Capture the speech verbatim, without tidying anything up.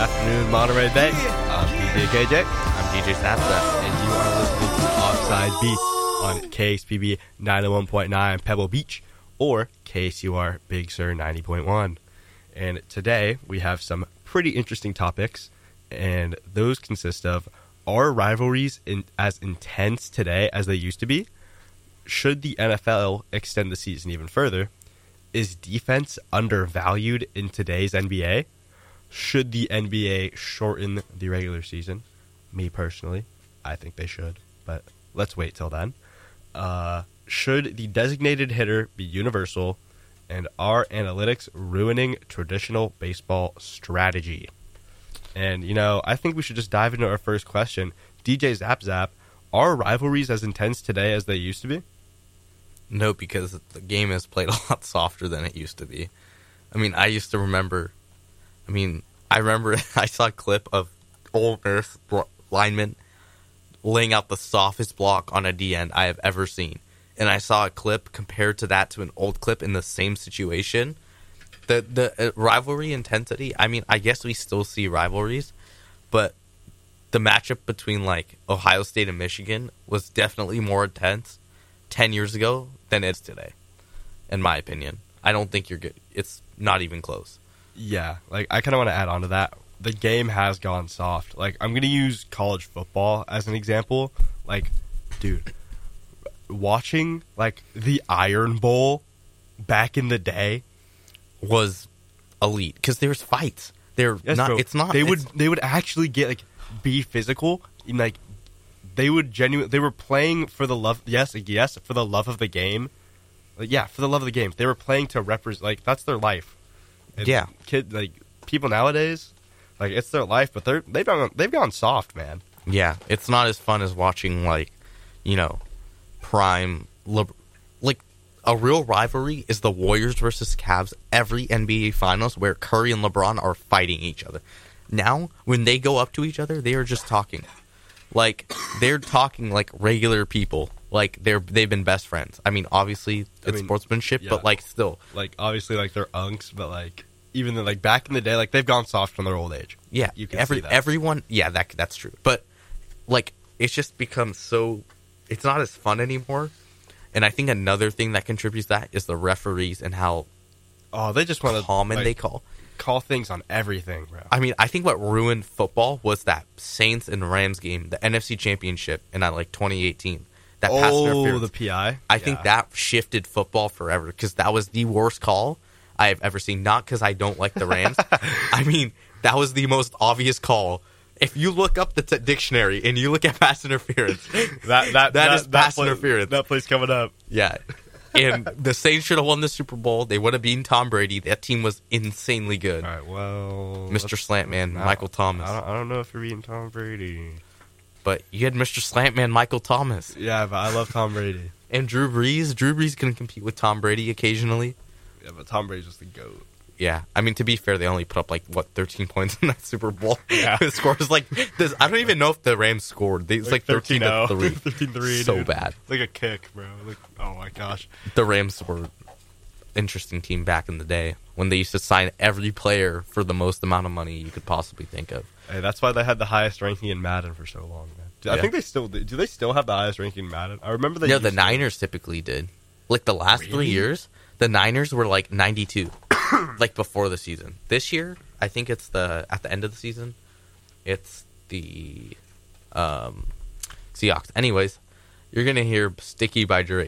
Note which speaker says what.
Speaker 1: afternoon, Monterey Bay. I'm D J K J.
Speaker 2: I'm D J Sapsa.
Speaker 1: And you are listening to Offside Beats on K S P B nine oh one point nine Pebble Beach or K S U R Big Sur ninety point one. And today we have some pretty interesting topics, and those consist of: are rivalries in, as intense today as they used to be? Should the N F L extend the season even further? Is defense undervalued in today's N B A? Should the N B A shorten the regular season? Me personally, I think they should, but let's wait till then. Uh, should the designated hitter be universal? And are analytics ruining traditional baseball strategy? And, you know, I think we should just dive into our first question. D J Zap Zap, are rivalries as intense today as they used to be?
Speaker 2: No, because the game is played a lot softer than it used to be. I mean, I used to remember, I mean, I remember I saw a clip of old Earth lineman laying out the softest block on a D end I have ever seen. And I saw a clip compared to that to an old clip in the same situation. The the uh, rivalry intensity, I mean, I guess we still see rivalries, but the matchup between, like, Ohio State and Michigan was definitely more intense ten years ago than it is today, in my opinion. I don't think you're good. It's not even close.
Speaker 1: Yeah, like, I kind of want to add on to that. The game has gone soft. Like, I'm going to use college football as an example. Like, dude, watching, like, the Iron Bowl back in the day
Speaker 2: was elite because there's fights. They're
Speaker 1: yes,
Speaker 2: not.
Speaker 1: bro.
Speaker 2: It's not.
Speaker 1: They
Speaker 2: it's,
Speaker 1: would. They would actually get like be physical. And, like, they would genuinely. They were playing for the love. Yes, like, yes, for the love of the game. Like, yeah, for the love of the game. They were playing to represent. Like, that's their life. And
Speaker 2: yeah,
Speaker 1: kid. Like, people nowadays, like, it's their life, but they're they've gone they've gone soft, man.
Speaker 2: Yeah, it's not as fun as watching, like, you know, prime. Like, a real rivalry is the Warriors versus Cavs every N B A Finals, where Curry and LeBron are fighting each other. Now, when they go up to each other, they are just talking. Like, they're talking like regular people. Like, they're, they've been best friends. I mean, obviously, it's I mean, sportsmanship, yeah. But, like, still.
Speaker 1: Like, obviously, like, they're unks, but, like, even though, like, back in the day, like, they've gone soft from their old age.
Speaker 2: Yeah.
Speaker 1: You can
Speaker 2: every,
Speaker 1: see that.
Speaker 2: Everyone, yeah, that that's true. But, like, it's just become so, it's not as fun anymore. And I think another thing that contributes to that is the referees and how
Speaker 1: oh, they just want to
Speaker 2: common
Speaker 1: like,
Speaker 2: they call
Speaker 1: call things on everything, bro.
Speaker 2: I mean, I think what ruined football was that Saints and Rams game, the N F C Championship in uh, like twenty eighteen. That
Speaker 1: oh,
Speaker 2: pass interference.
Speaker 1: the P I.
Speaker 2: I
Speaker 1: yeah.
Speaker 2: think that shifted football forever because that was the worst call I have ever seen. Not because I don't like the Rams. I mean, that was the most obvious call. If you look up the t- dictionary and you look at pass interference,
Speaker 1: that that, that,
Speaker 2: that is
Speaker 1: that
Speaker 2: pass
Speaker 1: play,
Speaker 2: interference.
Speaker 1: That play's coming up.
Speaker 2: Yeah. And the Saints should have won the Super Bowl. They would have beaten Tom Brady. That team was insanely good.
Speaker 1: All right, well...
Speaker 2: Mister Slantman, Michael Thomas.
Speaker 1: I don't, I don't know if you're beating Tom Brady.
Speaker 2: But you had Mister Slantman, Michael Thomas.
Speaker 1: Yeah, but I love Tom Brady.
Speaker 2: And Drew Brees. Drew Brees can compete with Tom Brady occasionally.
Speaker 1: Yeah, but Tom Brady's just the GOAT.
Speaker 2: Yeah, I mean, to be fair, they only put up, like, what, thirteen points in that Super Bowl?
Speaker 1: Yeah.
Speaker 2: The score is like, this, I don't even know if the Rams scored. It's like, like thirteen to three.
Speaker 1: thirteen three,
Speaker 2: So
Speaker 1: dude.
Speaker 2: bad.
Speaker 1: Like a kick, bro. Like, oh my gosh.
Speaker 2: The Rams were an interesting team back in the day when they used to sign every player for the most amount of money you could possibly think of.
Speaker 1: Hey, that's why they had the highest ranking in Madden for so long, man. Do, yeah. I think they still do. Do they still have the highest ranking in Madden? I remember they
Speaker 2: No,
Speaker 1: used
Speaker 2: the
Speaker 1: to.
Speaker 2: Niners typically did. Like, the last
Speaker 1: really?
Speaker 2: three years, the Niners were, like, ninety-two. Like, before the season. This year, I think it's the at the end of the season, it's the um, Seahawks. Anyways, you're gonna hear "Sticky" by Drake.